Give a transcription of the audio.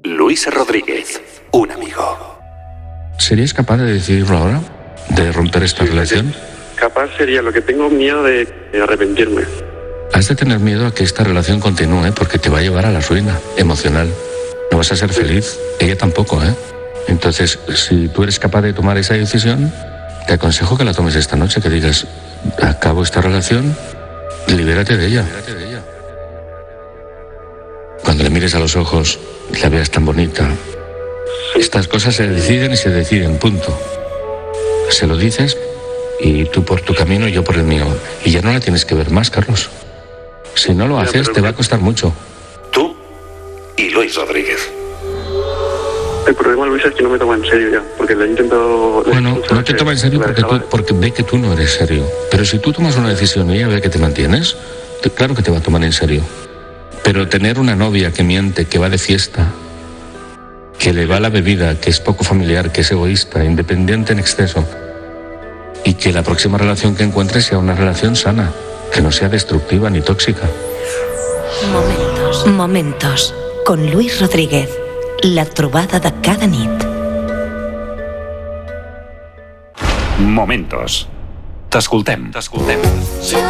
Luis Rodríguez, un amigo. ¿Serías capaz de decidirlo ahora? ¿De romper esta relación? Capaz sería, lo que tengo miedo de arrepentirme. Has de tener miedo a que esta relación continúe porque te va a llevar a la ruina emocional. No vas a ser feliz, ella tampoco, ¿eh? Entonces, si tú eres capaz de tomar esa decisión, te aconsejo que la tomes esta noche, que digas, acabo esta relación, libérate de ella. Cuando le mires a los ojos, la veas tan bonita. Estas cosas se deciden y se deciden, punto. Se lo dices y tú por tu camino y yo por el mío. Y ya no la tienes que ver más, Carlos. Si no lo haces, te va a costar mucho. Tú y Luis Rodríguez. El problema, Luis, es que no me toma en serio ya, porque le he intentado... Bueno, no te toma en serio porque ve que tú no eres serio. Pero si tú tomas una decisión y ella ve que te mantienes, claro que te va a tomar en serio. Pero tener una novia que miente, que va de fiesta, que le va la bebida, que es poco familiar, que es egoísta, independiente en exceso, y que la próxima relación que encuentres sea una relación sana, que no sea destructiva ni tóxica. Momentos con Luis Rodríguez. La trobada de cada nit. Momentos. T'escoltem.